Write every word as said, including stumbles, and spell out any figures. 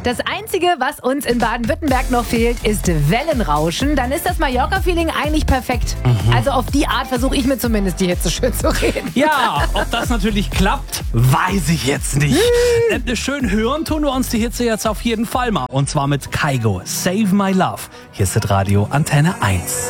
Das Einzige, was uns in Baden-Württemberg noch fehlt, ist Wellenrauschen. Dann ist das Mallorca-Feeling eigentlich perfekt. Mhm. Also auf die Art versuche ich mir zumindest die Hitze schön zu reden. Ja, ob das natürlich klappt, weiß ich jetzt nicht. äh, schön hören tun wir uns die Hitze jetzt auf jeden Fall mal. Und zwar mit Kygo, Save My Love. Hier ist das Radio Antenne eins.